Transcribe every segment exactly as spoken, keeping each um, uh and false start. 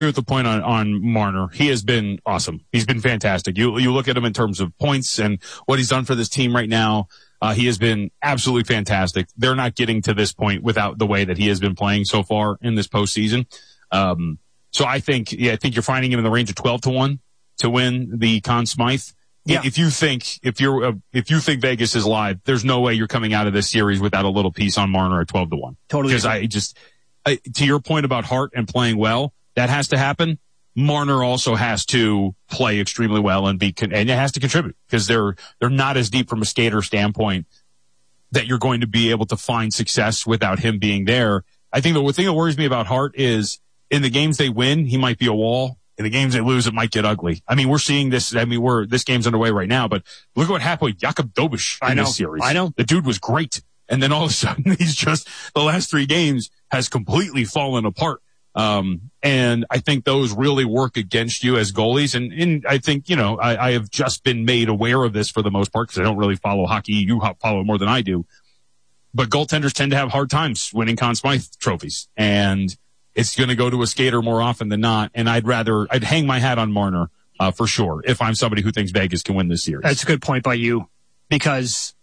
with the point on, on Marner. He has been awesome. He's been fantastic. You you look at him in terms of points and what he's done for this team right now. Uh, he has been absolutely fantastic. They're not getting to this point without the way that he has been playing so far in this postseason. Um, so I think, yeah, I think you're finding him in the range of twelve to one to win the Conn Smythe. Yeah. If you think, if you're, uh, if you think Vegas is live, there's no way you're coming out of this series without a little piece on Marner at twelve to one. Totally. Because I just, I, to your point about Hart and playing well, that has to happen. Marner also has to play extremely well and be, and it has to contribute because they're, they're not as deep from a skater standpoint that you're going to be able to find success without him being there. I think the thing that worries me about Hart is in the games they win, he might be a wall. In the games they lose, it might get ugly. I mean, we're seeing this. I mean, we're, this game's underway right now, but look at what happened with Jakub Dobeš in this series. I know. The dude was great. And then all of a sudden he's just, the last three games has completely fallen apart. Um, and I think those really work against you as goalies. And, and I think, you know, I, I have just been made aware of this for the most part because I don't really follow hockey. You follow it more than I do. But goaltenders tend to have hard times winning Conn Smythe trophies. And it's going to go to a skater more often than not. And I'd rather, I'd hang my hat on Marner, uh, for sure, if I'm somebody who thinks Vegas can win this series. That's a good point by you because,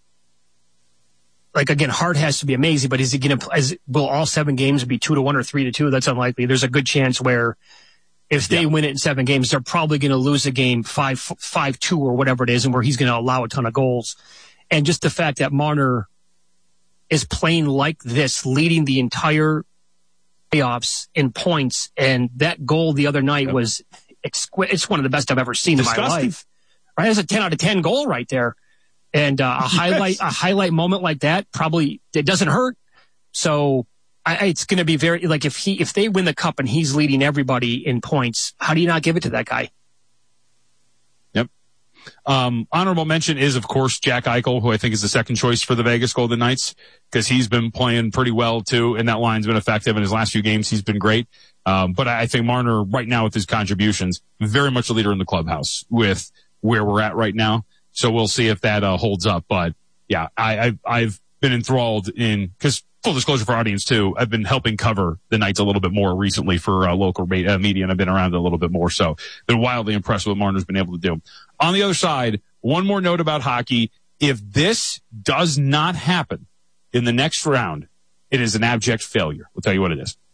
like, again, Hart has to be amazing, but is he going to, will all seven games be two to one or three to two? That's unlikely. There's a good chance where if they yeah. win it in seven games, they're probably going to lose a game five, five, two or whatever it is, and where he's going to allow a ton of goals. And just the fact that Marner is playing like this, leading the entire playoffs in points, and that goal the other night yep. was exquisite. It's one of the best I've ever seen Disgusting. in my life. Right? It's a ten out of ten goal right there. And uh, a yes. highlight, a highlight moment like that, probably it doesn't hurt. So I, it's going to be very like if he if they win the cup and he's leading everybody in points, how do you not give it to that guy? Yep. Um, honorable mention is of course Jack Eichel, who I think is the second choice for the Vegas Golden Knights because he's been playing pretty well too, and that line's been effective in his last few games. He's been great. Um, but I think Marner right now with his contributions, very much a leader in the clubhouse with where we're at right now. So we'll see if that uh, holds up. But yeah, I, I've, I've been enthralled in, because full disclosure for audience too, I've been helping cover the Knights a little bit more recently for uh, local uh, media, and I've been around it a little bit more. So been wildly impressed with what Marner's been able to do. On the other side, one more note about hockey. If this does not happen in the next round, it is an abject failure. We'll tell you what it is.